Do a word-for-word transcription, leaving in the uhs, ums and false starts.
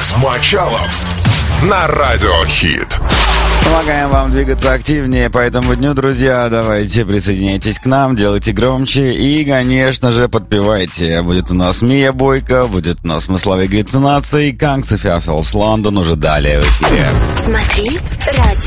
Микс Мачалов на Радио Хит. Помогаем вам двигаться активнее по этому дню, друзья. Давайте присоединяйтесь к нам, делайте громче и, конечно же, подпевайте. Будет у нас Мия Бойко, будет у нас смысловые галлюцинации, Канг София Фелс Лондон уже далее в эфире. Смотри, радио.